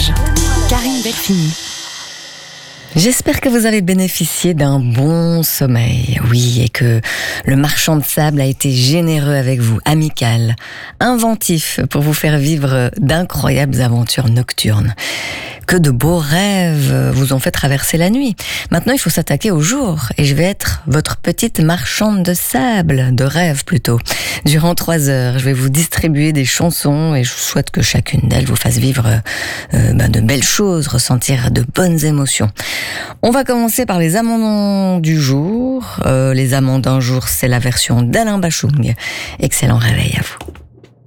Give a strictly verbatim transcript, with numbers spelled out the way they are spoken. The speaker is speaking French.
plage. Karine Delphini. J'espère que vous avez bénéficié d'un bon sommeil, oui, et que le marchand de sable a été généreux avec vous, amical, inventif pour vous faire vivre d'incroyables aventures nocturnes. Que de beaux rêves vous ont fait traverser la nuit. Maintenant, il faut s'attaquer au jour, et je vais être votre petite marchande de sable, de rêves plutôt. Durant trois heures, je vais vous distribuer des chansons, et je souhaite que chacune d'elles vous fasse vivre euh, ben, de belles choses, ressentir de bonnes émotions. On va commencer par les amants du jour. Euh, les amants d'un jour, c'est la version d'Alain Bachung. Excellent réveil à vous.